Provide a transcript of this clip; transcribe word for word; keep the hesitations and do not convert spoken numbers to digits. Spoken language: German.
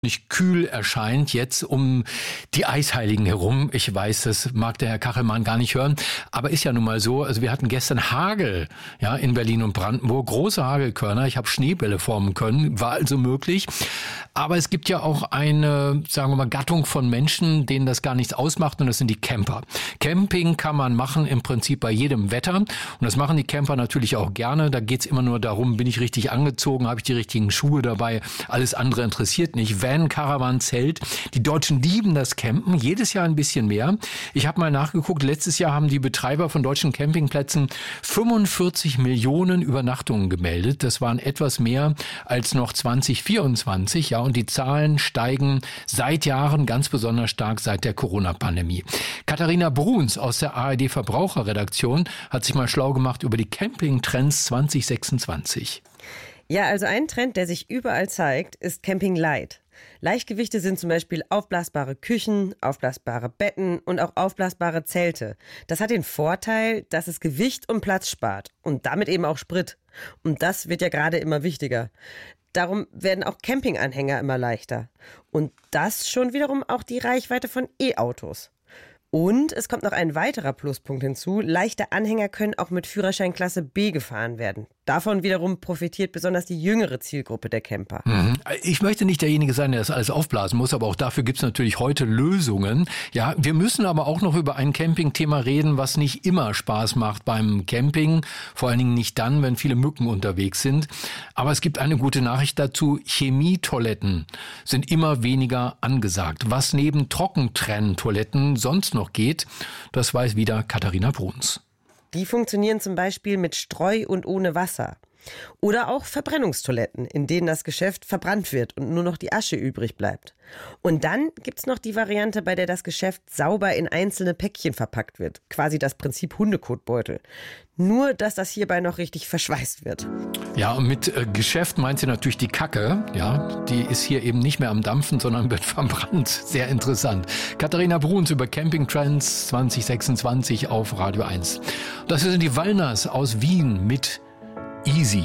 nicht kühl erscheint, jetzt um die Eisheiligen herum. Ich weiß, das mag der Herr Kachelmann gar nicht hören, aber ist ja nun mal so. Also wir hatten gestern Hagel, ja, in Berlin und Brandenburg, große Hagelkörner. Ich habe Schneebälle formen können, war also möglich. Aber es gibt ja auch eine, sagen wir mal, Gattung von Menschen, denen das gar nichts ausmacht, und das sind die Camper. Camping kann man machen im Prinzip bei jedem Wetter, und das machen die Camper natürlich auch gerne. Da geht's immer nur darum, bin ich richtig angezogen, habe ich die richtigen Schuhe dabei, alles andere interessiert nicht. Van, Caravan, Zelt. Die Deutschen lieben das Campen, jedes Jahr ein bisschen mehr. Ich habe mal nachgeguckt, letztes Jahr haben die Betreiber von deutschen Campingplätzen fünfundvierzig Millionen Übernachtungen gemeldet. Das waren etwas mehr als noch zwanzig vierundzwanzig, ja, und die Zahlen steigen seit Jahren, ganz besonders stark seit der Corona-Pandemie. Katharina Bruns aus der A R D Verbraucherredaktion hat sich mal schlau gemacht über die Campingtrends zwanzig sechsundzwanzig. Ja, also ein Trend, der sich überall zeigt, ist Camping Light. Leichtgewichte sind zum Beispiel aufblasbare Küchen, aufblasbare Betten und auch aufblasbare Zelte. Das hat den Vorteil, dass es Gewicht und Platz spart und damit eben auch Sprit. Und das wird ja gerade immer wichtiger. Darum werden auch Campinganhänger immer leichter. Und das schon wiederum auch die Reichweite von E-Autos. Und es kommt noch ein weiterer Pluspunkt hinzu. Leichte Anhänger können auch mit Führerschein Klasse B gefahren werden. Davon wiederum profitiert besonders die jüngere Zielgruppe der Camper. Ich möchte nicht derjenige sein, der das alles aufblasen muss, aber auch dafür gibt es natürlich heute Lösungen. Ja, wir müssen aber auch noch über ein Campingthema reden, was nicht immer Spaß macht beim Camping. Vor allen Dingen nicht dann, wenn viele Mücken unterwegs sind. Aber es gibt eine gute Nachricht dazu. Chemietoiletten sind immer weniger angesagt. Was neben Trockentrenntoiletten sonst noch geht, das weiß wieder Katharina Bruns. Die funktionieren zum Beispiel mit Streu und ohne Wasser. Oder auch Verbrennungstoiletten, in denen das Geschäft verbrannt wird und nur noch die Asche übrig bleibt. Und dann gibt's noch die Variante, bei der das Geschäft sauber in einzelne Päckchen verpackt wird. Quasi das Prinzip Hundekotbeutel. Nur, dass das hierbei noch richtig verschweißt wird. Ja, und mit äh, Geschäft meint sie natürlich die Kacke. Ja, die ist hier eben nicht mehr am Dampfen, sondern wird verbrannt. Sehr interessant. Katharina Bruns über Campingtrends zwanzig sechsundzwanzig auf Radio eins. Das sind die Wallners aus Wien mit Easy.